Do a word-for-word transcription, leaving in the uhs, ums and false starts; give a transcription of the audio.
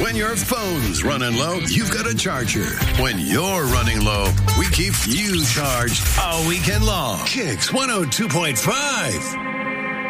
When your phone's running low, you've got a charger. When you're running low, we keep you charged all weekend long. Kicks one oh two point five.